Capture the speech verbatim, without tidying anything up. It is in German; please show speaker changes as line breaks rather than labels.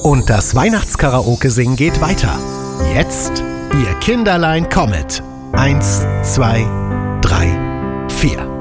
Und das Weihnachtskaraoke-Singen geht weiter. Jetzt ihr Kinderlein kommet. Eins, zwei, drei, vier.